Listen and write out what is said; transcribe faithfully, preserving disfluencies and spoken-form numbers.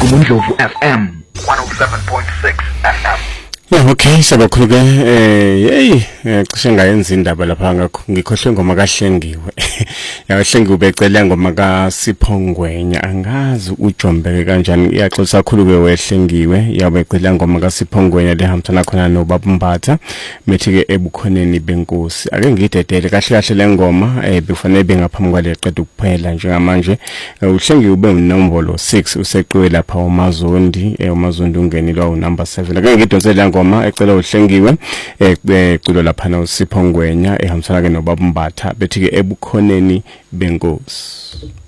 Gumundlovu F M one oh seven point six F M. Yeah, okay, sabakhuluke eh hey cishe ngayenza indaba lapha ngakho ngikhohle ngoma kaHlengiwe. Yahlengiwe becela ngoma kaSiphongwenya angazi uJombeke kanjani iyaxoxa kakhulu ke weHlengiwe yabecela ngoma kaSiphongwenya lehambisana khona noBabumbatha methi ke ebukhoneni benkosi. Ake ngidedele kahle kahle lengoma eh bifanele bengaphambi kwale qeda ukuphela njengamanje uHlengiwe ube unombolo six useqiwe lapha uMazondi eh uMazondi ungenilwa unumber seven. Ake ngidonsela ngoma ecela uHlengiwe eculo lapha noSiphongwenya ehambisana ke noBabumbatha bethi ke ebukhoneni benkosi.